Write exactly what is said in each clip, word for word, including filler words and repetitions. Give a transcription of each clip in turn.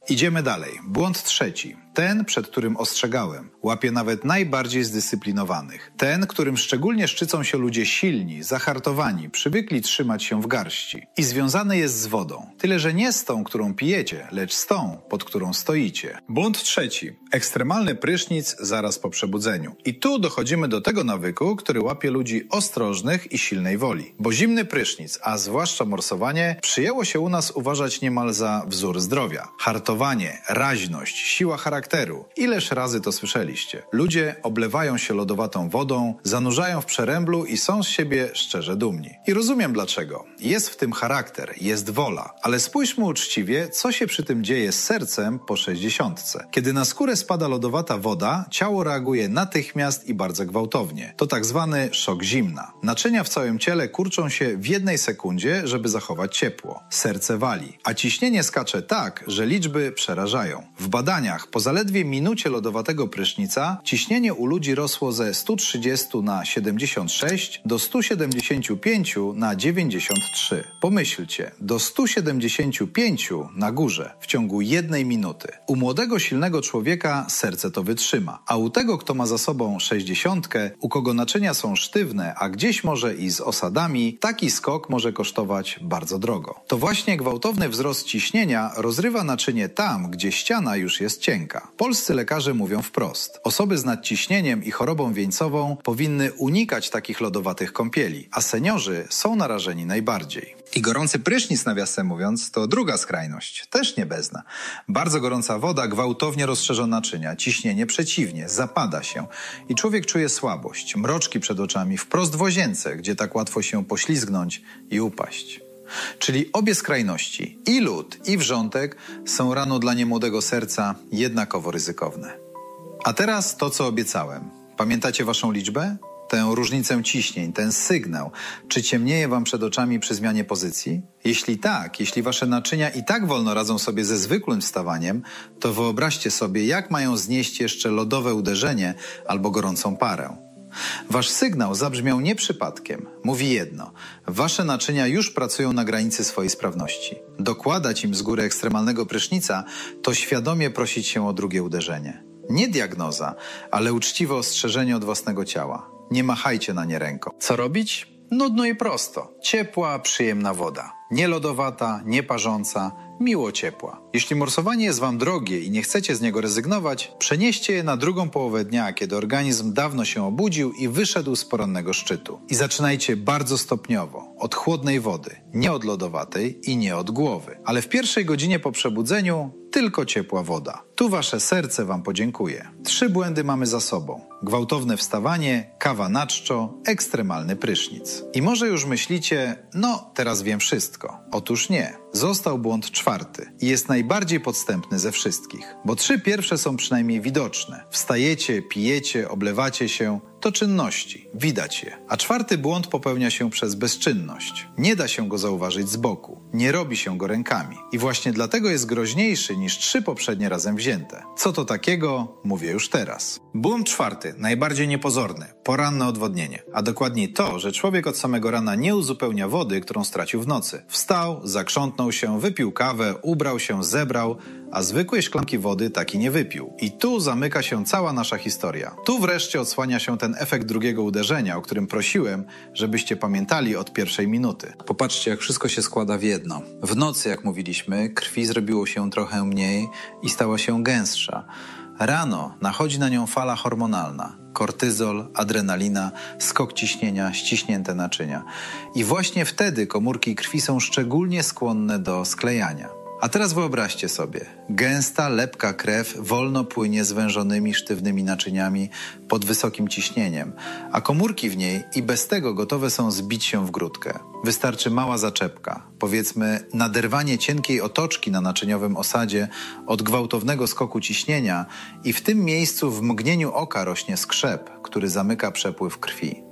Idziemy dalej. Błąd trzeci. Ten, przed którym ostrzegałem, łapie nawet najbardziej zdyscyplinowanych. Ten, którym szczególnie szczycą się ludzie silni, zahartowani, przywykli trzymać się w garści. I związany jest z wodą. Tyle, że nie z tą, którą pijecie, lecz z tą, pod którą stoicie. Błąd trzeci. Ekstremalny prysznic zaraz po przebudzeniu. I tu dochodzimy do tego nawyku, który łapie ludzi ostrożnych i silnej woli. Bo zimny prysznic, a zwłaszcza morsowanie, przyjęło się u nas uważać niemal za wzór zdrowia. Hartowanie, raźność, siła charakteru. Ileż razy to słyszeliście? Ludzie oblewają się lodowatą wodą, zanurzają w przeręblu i są z siebie szczerze dumni. I rozumiem dlaczego. Jest w tym charakter, jest wola. Ale spójrzmy uczciwie, co się przy tym dzieje z sercem po sześćdziesiątce. Kiedy na skórę spada lodowata woda, ciało reaguje natychmiast i bardzo gwałtownie. To tak zwany szok zimna. Naczynia w całym ciele kurczą się w jednej sekundzie, żeby zachować ciepło. Serce wali, a ciśnienie skacze tak, że liczby przerażają. W badaniach po zaledwie minucie lodowatego prysznica ciśnienie u ludzi rosło ze stu trzydziestu na siedemdziesiąt sześć do stu siedemdziesięciu pięciu na dziewięćdziesiąt trzy. Pomyślcie, do stu siedemdziesięciu pięciu na górze w ciągu jednej minuty. U młodego, silnego człowieka serce to wytrzyma, a u tego, kto ma za sobą sześćdziesiątkę, u kogo naczynia są sztywne, a gdzieś może i z osadami, taki skok może kosztować bardzo drogo. To właśnie gwałtowny wzrost ciśnienia rozrywa naczynie tam, gdzie ściana już jest cienka. Polscy lekarze mówią wprost. Osoby z nadciśnieniem i chorobą wieńcową powinny unikać takich lodowatych kąpieli, a seniorzy są narażeni najbardziej. I gorący prysznic, nawiasem mówiąc, to druga skrajność, też nie bezna. Bardzo gorąca woda gwałtownie rozszerza naczynia, ciśnienie przeciwnie, zapada się i człowiek czuje słabość, mroczki przed oczami, wprost w łazience, gdzie tak łatwo się poślizgnąć i upaść. Czyli obie skrajności, i lód, i wrzątek, są rano dla niemłodego serca jednakowo ryzykowne. A teraz to, co obiecałem. Pamiętacie waszą liczbę? Tę różnicę ciśnień, ten sygnał. Czy ciemnieje wam przed oczami przy zmianie pozycji? Jeśli tak, jeśli wasze naczynia i tak wolno radzą sobie ze zwykłym wstawaniem, to wyobraźcie sobie, jak mają znieść jeszcze lodowe uderzenie albo gorącą parę. Wasz sygnał zabrzmiał nie przypadkiem. Mówi jedno. Wasze naczynia już pracują na granicy swojej sprawności. Dokładać im z góry ekstremalnego prysznica to świadomie prosić się o drugie uderzenie. Nie diagnoza, ale uczciwe ostrzeżenie od własnego ciała. Nie machajcie na nie ręką. Co robić? Nudno i prosto. Ciepła, przyjemna woda. Nie lodowata, nie parząca, miło ciepła. Jeśli morsowanie jest wam drogie i nie chcecie z niego rezygnować, przenieście je na drugą połowę dnia, kiedy organizm dawno się obudził i wyszedł z porannego szczytu. I zaczynajcie bardzo stopniowo, od chłodnej wody, nie od lodowatej i nie od głowy. Ale w pierwszej godzinie po przebudzeniu tylko ciepła woda. Tu wasze serce wam podziękuje. Trzy błędy mamy za sobą. Gwałtowne wstawanie, kawa na czczo, ekstremalny prysznic. I może już myślicie, no teraz wiem wszystko. Otóż nie. Został błąd czwarty i jest najbardziej podstępny ze wszystkich. Bo trzy pierwsze są przynajmniej widoczne. Wstajecie, pijecie, oblewacie się. To czynności, widać je. A czwarty błąd popełnia się przez bezczynność. Nie da się go zauważyć z boku. Nie robi się go rękami. I właśnie dlatego jest groźniejszy niż trzy poprzednie razem wzięte. Co to takiego? Mówię już teraz. Błąd czwarty, najbardziej niepozorny. Poranne odwodnienie. A dokładniej to, że człowiek od samego rana nie uzupełnia wody, którą stracił w nocy. Wstał, zakrzątnął się, wypił kawę, ubrał się, zebrał, a zwykłej szklanki wody taki nie wypił. I tu zamyka się cała nasza historia. Tu wreszcie odsłania się ten efekt drugiego uderzenia, o którym prosiłem, żebyście pamiętali od pierwszej minuty. Popatrzcie, jak wszystko się składa w jedno. W nocy, jak mówiliśmy, krwi zrobiło się trochę mniej i stała się gęstsza. Rano nachodzi na nią fala hormonalna. Kortyzol, adrenalina, skok ciśnienia, ściśnięte naczynia. I właśnie wtedy komórki krwi są szczególnie skłonne do sklejania. A teraz wyobraźcie sobie, gęsta, lepka krew wolno płynie zwężonymi, sztywnymi naczyniami pod wysokim ciśnieniem, a komórki w niej i bez tego gotowe są zbić się w grudkę. Wystarczy mała zaczepka, powiedzmy naderwanie cienkiej otoczki na naczyniowym osadzie od gwałtownego skoku ciśnienia i w tym miejscu w mgnieniu oka rośnie skrzep, który zamyka przepływ krwi.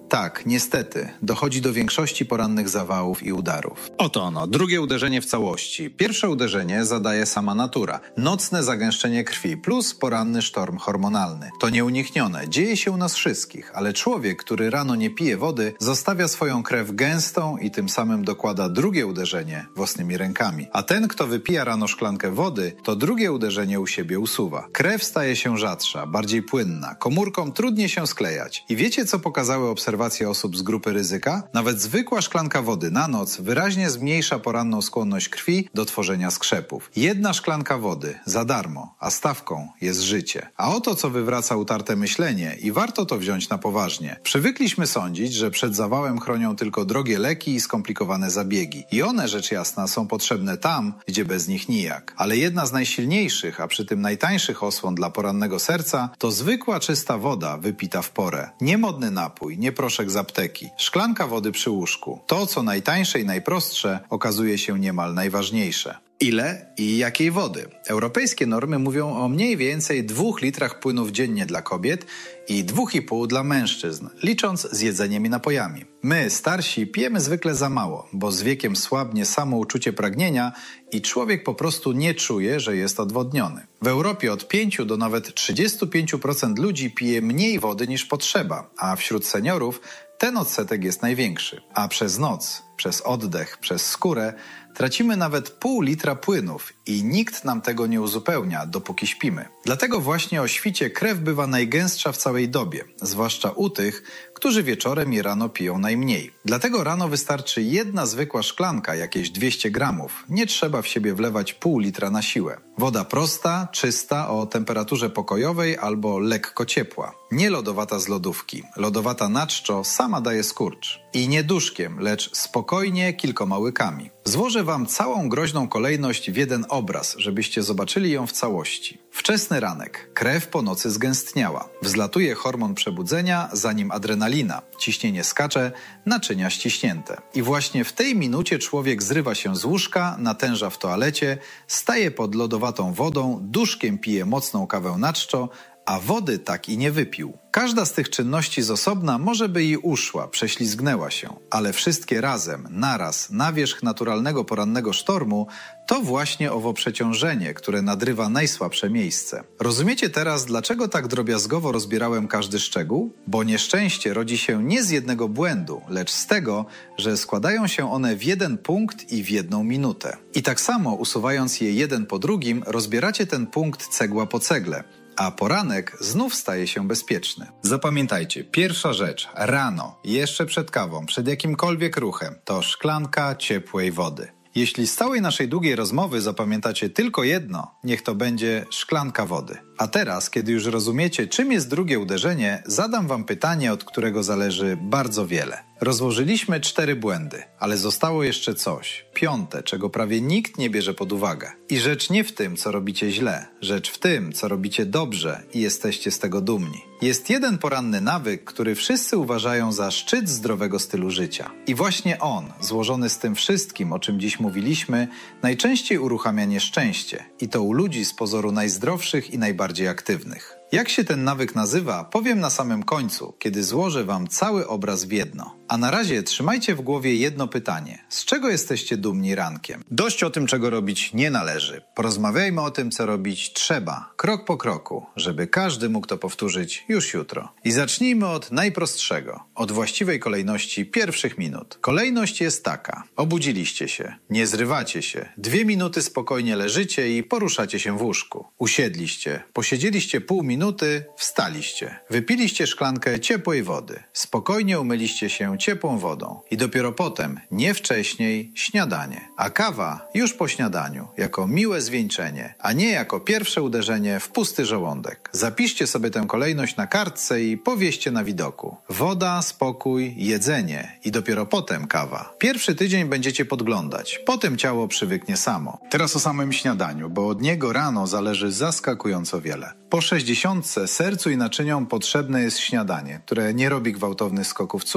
Tak, niestety, dochodzi do większości porannych zawałów i udarów. Oto ono, drugie uderzenie w całości. Pierwsze uderzenie zadaje sama natura. Nocne zagęszczenie krwi plus poranny sztorm hormonalny. To nieuniknione, dzieje się u nas wszystkich, ale człowiek, który rano nie pije wody, zostawia swoją krew gęstą i tym samym dokłada drugie uderzenie własnymi rękami. A ten, kto wypija rano szklankę wody, to drugie uderzenie u siebie usuwa. Krew staje się rzadsza, bardziej płynna, komórkom trudniej się sklejać. I wiecie, co pokazały obserwacje osób z grupy ryzyka? Nawet zwykła szklanka wody na noc wyraźnie zmniejsza poranną skłonność krwi do tworzenia skrzepów. Jedna szklanka wody za darmo, a stawką jest życie. A oto co wywraca utarte myślenie i warto to wziąć na poważnie. Przywykliśmy sądzić, że przed zawałem chronią tylko drogie leki i skomplikowane zabiegi. I one, rzecz jasna, są potrzebne tam, gdzie bez nich nijak. Ale jedna z najsilniejszych, a przy tym najtańszych osłon dla porannego serca to zwykła, czysta woda wypita w porę. Nie modny napój, nie proszek z apteki. Szklanka wody przy łóżku. To, co najtańsze i najprostsze, okazuje się niemal najważniejsze. Ile i jakiej wody? Europejskie normy mówią o mniej więcej dwóch litrach płynów dziennie dla kobiet i dwóch i pół dla mężczyzn, licząc z jedzeniem i napojami. My, starsi, pijemy zwykle za mało, bo z wiekiem słabnie samo uczucie pragnienia i człowiek po prostu nie czuje, że jest odwodniony. W Europie od pięciu do nawet trzydziestu pięciu procent ludzi pije mniej wody niż potrzeba, a wśród seniorów ten odsetek jest największy. A przez noc, przez oddech, przez skórę tracimy nawet pół litra płynów i nikt nam tego nie uzupełnia, dopóki śpimy. Dlatego właśnie o świcie krew bywa najgęstsza w całej dobie, zwłaszcza u tych, którzy wieczorem i rano piją najmniej. Dlatego rano wystarczy jedna zwykła szklanka, jakieś dwieście gramów. Nie trzeba w siebie wlewać pół litra na siłę. Woda prosta, czysta, o temperaturze pokojowej albo lekko ciepła. Nie lodowata z lodówki. Lodowata na czczo sama daje skurcz. I nie duszkiem, lecz spokojnie kilkoma łykami. Złożę wam całą groźną kolejność w jeden obraz, żebyście zobaczyli ją w całości. Wczesny ranek. Krew po nocy zgęstniała. Wzlatuje hormon przebudzenia, zanim adrenalina. Ciśnienie skacze, naczynia ściśnięte. I właśnie w tej minucie człowiek zrywa się z łóżka, natęża w toalecie, staje pod lodowatą wodą, duszkiem pije mocną kawę na czczo, a wody tak i nie wypił. Każda z tych czynności z osobna może by jej uszła, prześlizgnęła się, ale wszystkie razem, naraz, na wierzch naturalnego porannego sztormu, to właśnie owo przeciążenie, które nadrywa najsłabsze miejsce. Rozumiecie teraz, dlaczego tak drobiazgowo rozbierałem każdy szczegół? Bo nieszczęście rodzi się nie z jednego błędu, lecz z tego, że składają się one w jeden punkt i w jedną minutę. I tak samo, usuwając je jeden po drugim, rozbieracie ten punkt cegła po cegle, a poranek znów staje się bezpieczny. Zapamiętajcie, pierwsza rzecz, rano, jeszcze przed kawą, przed jakimkolwiek ruchem, to szklanka ciepłej wody. Jeśli z całej naszej długiej rozmowy zapamiętacie tylko jedno, niech to będzie szklanka wody. A teraz, kiedy już rozumiecie, czym jest drugie uderzenie, zadam wam pytanie, od którego zależy bardzo wiele. Rozłożyliśmy cztery błędy, ale zostało jeszcze coś, piąte, czego prawie nikt nie bierze pod uwagę. I rzecz nie w tym, co robicie źle, rzecz w tym, co robicie dobrze i jesteście z tego dumni. Jest jeden poranny nawyk, który wszyscy uważają za szczyt zdrowego stylu życia. I właśnie on, złożony z tym wszystkim, o czym dziś mówiliśmy, najczęściej uruchamia nieszczęście. I to u ludzi z pozoru najzdrowszych i najbardziej aktywnych. Jak się ten nawyk nazywa, powiem na samym końcu, kiedy złożę wam cały obraz w jedno. A na razie trzymajcie w głowie jedno pytanie. Z czego jesteście dumni rankiem? Dość o tym, czego robić nie należy. Porozmawiajmy o tym, co robić trzeba, krok po kroku, żeby każdy mógł to powtórzyć już jutro. I zacznijmy od najprostszego, od właściwej kolejności pierwszych minut. Kolejność jest taka. Obudziliście się, nie zrywacie się, dwie minuty spokojnie leżycie i poruszacie się w łóżku. Usiedliście, posiedzieliście pół minuty, minuty, wstaliście. Wypiliście szklankę ciepłej wody. Spokojnie umyliście się ciepłą wodą. I dopiero potem, nie wcześniej, śniadanie. A kawa już po śniadaniu, jako miłe zwieńczenie, a nie jako pierwsze uderzenie w pusty żołądek. Zapiszcie sobie tę kolejność na kartce i powieście na widoku. Woda, spokój, jedzenie i dopiero potem kawa. Pierwszy tydzień będziecie podglądać. Potem ciało przywyknie samo. Teraz o samym śniadaniu, bo od niego rano zależy zaskakująco wiele. Po sześćdziesiątce sercu i naczyniom potrzebne jest śniadanie, które nie robi gwałtownych skoków cukru,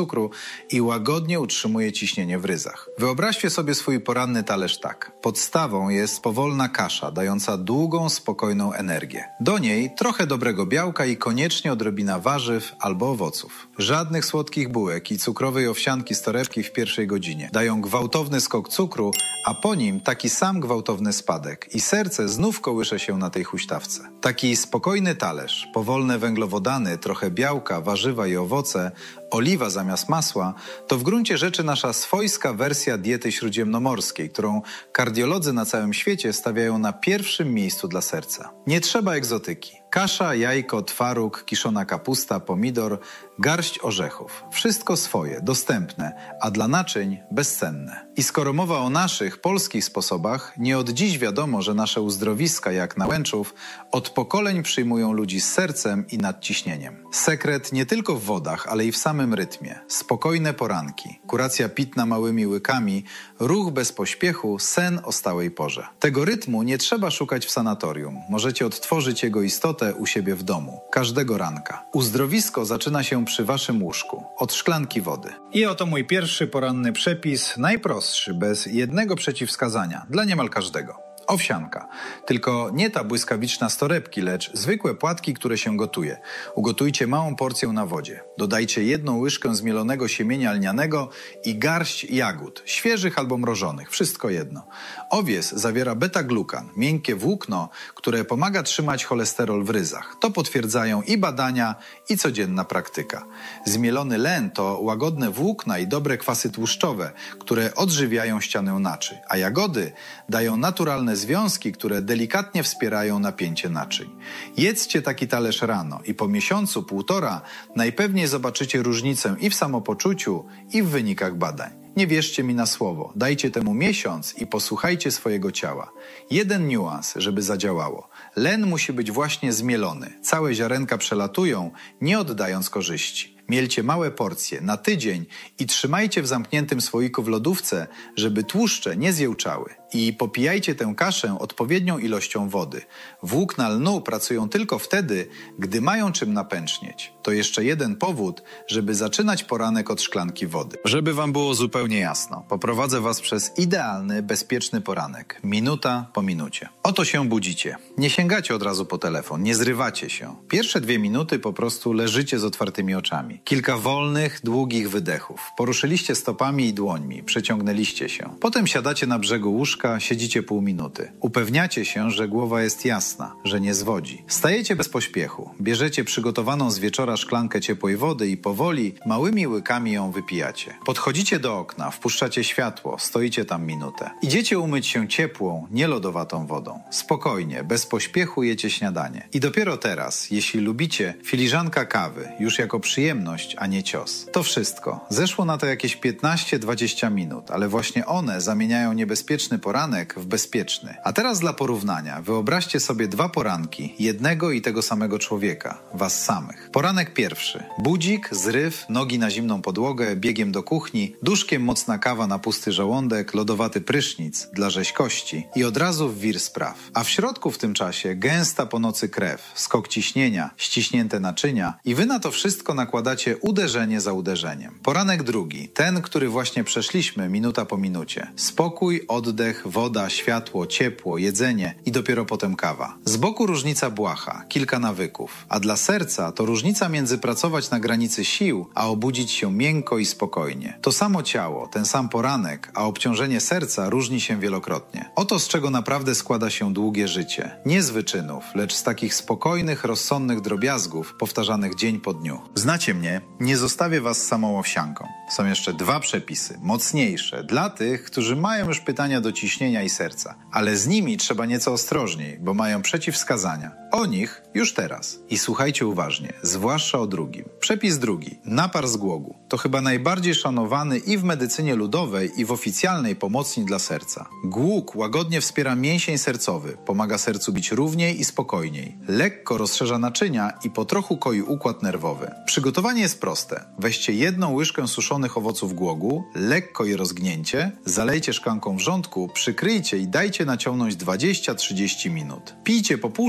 i łagodnie utrzymuje ciśnienie w ryzach. Wyobraźcie sobie swój poranny talerz tak. Podstawą jest powolna kasza, dająca długą, spokojną energię. Do niej trochę dobrego białka i koniecznie odrobina warzyw albo owoców. Żadnych słodkich bułek i cukrowej owsianki z torebki w pierwszej godzinie. Dają gwałtowny skok cukru, a po nim taki sam gwałtowny spadek i serce znów kołysze się na tej huśtawce. Taki spokojny talerz, powolne węglowodany, trochę białka, warzywa i owoce, oliwa zamiast masła, to w gruncie rzeczy nasza swojska wersja diety śródziemnomorskiej, którą kardiolodzy na całym świecie stawiają na pierwszym miejscu dla serca. Nie trzeba egzotyki. Kasza, jajko, twaróg, kiszona kapusta, pomidor, garść orzechów. Wszystko swoje, dostępne, a dla naczyń bezcenne. I skoro mowa o naszych, polskich sposobach, nie od dziś wiadomo, że nasze uzdrowiska, jak na Łęczów, od pokoleń przyjmują ludzi z sercem i nadciśnieniem. Sekret nie tylko w wodach, ale i w samym rytmie. Spokojne poranki, kuracja pitna małymi łykami, ruch bez pośpiechu, sen o stałej porze. Tego rytmu nie trzeba szukać w sanatorium. Możecie odtworzyć jego istotę u siebie w domu, każdego ranka. Uzdrowisko zaczyna się przy waszym łóżku, od szklanki wody. I oto mój pierwszy poranny przepis, najprostszy, bez jednego przeciwwskazania, dla niemal każdego. Owsianka. Tylko nie ta błyskawiczna z torebki, lecz zwykłe płatki, które się gotuje. Ugotujcie małą porcję na wodzie. Dodajcie jedną łyżkę zmielonego siemienia lnianego i garść jagód, świeżych albo mrożonych, wszystko jedno. Owies zawiera beta-glukan, miękkie włókno, które pomaga trzymać cholesterol w ryzach. To potwierdzają i badania, i codzienna praktyka. Zmielony len to łagodne włókna i dobre kwasy tłuszczowe, które odżywiają ścianę naczyń, a jagody dają naturalne związki, które delikatnie wspierają napięcie naczyń. Jedzcie taki talerz rano i po miesiącu, półtora najpewniej zobaczycie różnicę i w samopoczuciu, i w wynikach badań. Nie wierzcie mi na słowo, dajcie temu miesiąc i posłuchajcie swojego ciała. Jeden niuans, żeby zadziałało. Len musi być właśnie zmielony. Całe ziarenka przelatują, nie oddając korzyści. Mielcie małe porcje na tydzień i trzymajcie w zamkniętym słoiku w lodówce, żeby tłuszcze nie zjełczały. I popijajcie tę kaszę odpowiednią ilością wody. Włókna lnu pracują tylko wtedy, gdy mają czym napęcznieć. To jeszcze jeden powód, żeby zaczynać poranek od szklanki wody. Żeby wam było zupełnie jasno, poprowadzę was przez idealny, bezpieczny poranek. Minuta po minucie. Oto się budzicie. Nie sięgacie od razu po telefon, nie zrywacie się. Pierwsze dwie minuty po prostu leżycie z otwartymi oczami. Kilka wolnych, długich wydechów. Poruszyliście stopami i dłońmi, przeciągnęliście się. Potem siadacie na brzegu łóżka, siedzicie pół minuty. Upewniacie się, że głowa jest jasna, że nie zwodzi. Wstajecie bez pośpiechu. Bierzecie przygotowaną z wieczora szklankę ciepłej wody i powoli, małymi łykami ją wypijacie. Podchodzicie do okna, wpuszczacie światło, stoicie tam minutę. Idziecie umyć się ciepłą, nie lodowatą wodą. Spokojnie, bez pośpiechu jecie śniadanie. I dopiero teraz, jeśli lubicie, filiżanka kawy, już jako przyjemność, a nie cios. To wszystko. Zeszło na to jakieś piętnaście dwadzieścia minut, ale właśnie one zamieniają niebezpieczny poranek w bezpieczny. A teraz dla porównania, wyobraźcie sobie dwa poranki jednego i tego samego człowieka, was samych. Poranek pierwszy. Budzik, zryw, nogi na zimną podłogę, biegiem do kuchni, duszkiem mocna kawa na pusty żołądek, lodowaty prysznic dla rzeźkości i od razu w wir spraw. A w środku w tym czasie gęsta po nocy krew, skok ciśnienia, ściśnięte naczynia i wy na to wszystko nakładacie uderzenie za uderzeniem. Poranek drugi. Ten, który właśnie przeszliśmy minuta po minucie. Spokój, oddech, woda, światło, ciepło, jedzenie i dopiero potem kawa. Z boku różnica błaha, kilka nawyków, a dla serca to różnica między pracować na granicy sił, a obudzić się miękko i spokojnie. To samo ciało, ten sam poranek, a obciążenie serca różni się wielokrotnie. Oto z czego naprawdę składa się długie życie. Nie z wyczynów, lecz z takich spokojnych, rozsądnych drobiazgów powtarzanych dzień po dniu. Znacie mnie, nie zostawię was samą owsianką. Są jeszcze dwa przepisy, mocniejsze, dla tych, którzy mają już pytania do ciśnienia i serca. Ale z nimi trzeba nieco ostrożniej, bo mają przeciwwskazania. O nich już teraz. I słuchajcie uważnie, zwłaszcza o drugim. Przepis drugi. Napar z głogu. To chyba najbardziej szanowany i w medycynie ludowej, i w oficjalnej pomocnik dla serca. Głóg łagodnie wspiera mięsień sercowy, pomaga sercu bić równiej i spokojniej. Lekko rozszerza naczynia i po trochu koi układ nerwowy. Przygotowanie jest proste. Weźcie jedną łyżkę suszonych owoców głogu, lekko je rozgnięcie, zalejcie szklanką wrzątku, przykryjcie i dajcie naciągnąć dwadzieścia trzydzieści minut. Pijcie po pół szklanki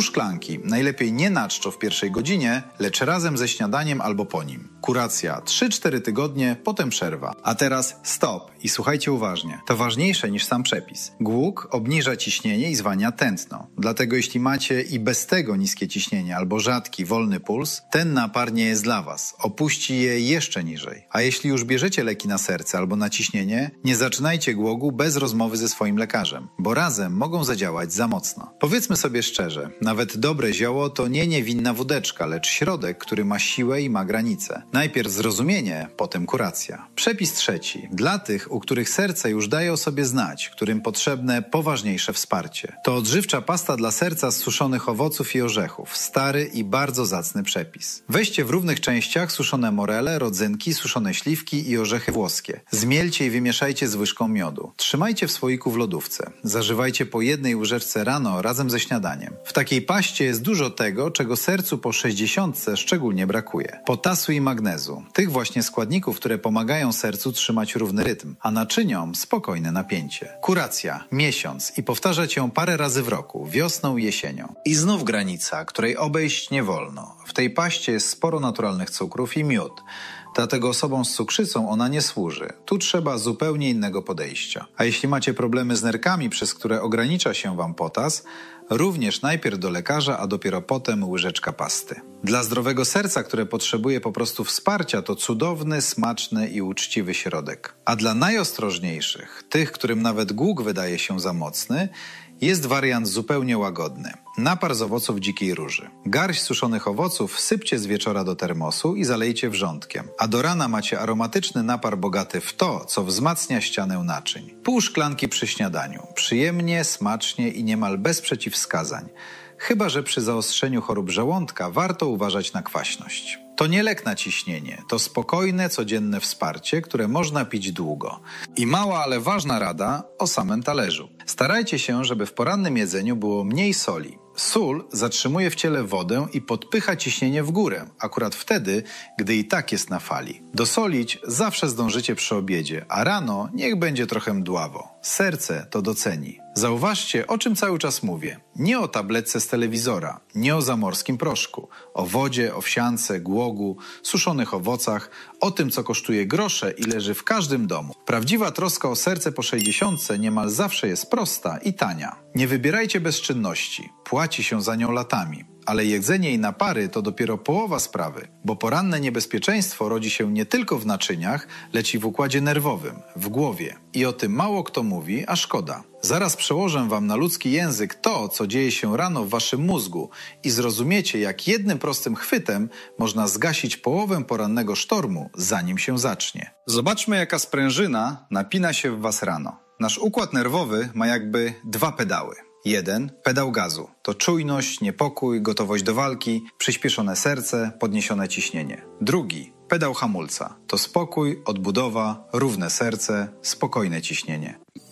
leki, najlepiej nie na czczo w pierwszej godzinie, lecz razem ze śniadaniem albo po nim. Kuracja trzy cztery tygodnie, potem przerwa. A teraz stop i słuchajcie uważnie. To ważniejsze niż sam przepis. Głuk obniża ciśnienie i zwalnia tętno. Dlatego jeśli macie i bez tego niskie ciśnienie albo rzadki, wolny puls, ten napar nie jest dla was. Opuści je jeszcze niżej. A jeśli już bierzecie leki na serce albo na ciśnienie, nie zaczynajcie głogu bez rozmowy ze swoim lekarzem, bo razem mogą zadziałać za mocno. Powiedzmy sobie szczerze, nawet dobre zioło to nie niewinna wódeczka, lecz środek, który ma siłę i ma granice. Najpierw zrozumienie, potem kuracja. Przepis trzeci. Dla tych, u których serce już daje o sobie znać, którym potrzebne poważniejsze wsparcie. To odżywcza pasta dla serca z suszonych owoców i orzechów. Stary i bardzo zacny przepis. Weźcie w równych częściach suszone morele, rodzynki, suszone śliwki i orzechy włoskie. Zmielcie i wymieszajcie z łyżką miodu. Trzymajcie w słoiku w lodówce. Zażywajcie po jednej łyżeczce rano razem ze śniadaniem. W takiej paście jest dużo tego, czego sercu po sześćdziesiątce szczególnie brakuje. Potasu i magnezu. Tych właśnie składników, które pomagają sercu trzymać równy rytm, a naczyniom spokojne napięcie. Kuracja. Miesiąc i powtarzać ją parę razy w roku, wiosną i jesienią. I znów granica, której obejść nie wolno. W tej paście jest sporo naturalnych cukrów i miód. Dlatego osobom z cukrzycą ona nie służy. Tu trzeba zupełnie innego podejścia. A jeśli macie problemy z nerkami, przez które ogranicza się wam potas, również najpierw do lekarza, a dopiero potem łyżeczka pasty. Dla zdrowego serca, które potrzebuje po prostu wsparcia, to cudowny, smaczny i uczciwy środek. A dla najostrożniejszych, tych, którym nawet głuk wydaje się za mocny, jest wariant zupełnie łagodny. Napar z owoców dzikiej róży. Garść suszonych owoców wsypcie z wieczora do termosu i zalejcie wrzątkiem. A do rana macie aromatyczny napar bogaty w to, co wzmacnia ścianę naczyń. Pół szklanki przy śniadaniu. Przyjemnie, smacznie i niemal bez przeciwwskazań. Chyba że przy zaostrzeniu chorób żołądka warto uważać na kwaśność. To nie lek na ciśnienie, to spokojne, codzienne wsparcie, które można pić długo. I mała, ale ważna rada o samym talerzu. Starajcie się, żeby w porannym jedzeniu było mniej soli. Sól zatrzymuje w ciele wodę i podpycha ciśnienie w górę, akurat wtedy, gdy i tak jest na fali. Dosolić zawsze zdążycie przy obiedzie, a rano niech będzie trochę mdławo. Serce to doceni. Zauważcie, o czym cały czas mówię. Nie o tabletce z telewizora, nie o zamorskim proszku, o wodzie, owsiance, głogu, suszonych owocach, o tym, co kosztuje grosze i leży w każdym domu. Prawdziwa troska o serce po sześćdziesiątce niemal zawsze jest prosta i tania. Nie wybierajcie bezczynności, płaci się za nią latami. Ale jedzenie i napary to dopiero połowa sprawy, bo poranne niebezpieczeństwo rodzi się nie tylko w naczyniach, lecz i w układzie nerwowym, w głowie. I o tym mało kto mówi, a szkoda. Zaraz przełożę wam na ludzki język to, co dzieje się rano w waszym mózgu i zrozumiecie, jak jednym prostym chwytem można zgasić połowę porannego sztormu, zanim się zacznie. Zobaczmy, jaka sprężyna napina się w was rano. Nasz układ nerwowy ma jakby dwa pedały. Jeden, pedał gazu. To czujność, niepokój, gotowość do walki, przyspieszone serce, podniesione ciśnienie. Drugi, pedał hamulca. To spokój, odbudowa, równe serce, spokojne ciśnienie.